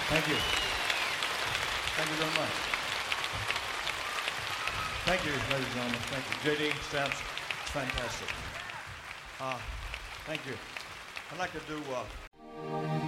Thank you. Thank you very much. Thank you, ladies and gentlemen. Thank you. JD, Stamps, it's fantastic. Thank you. I'd like to do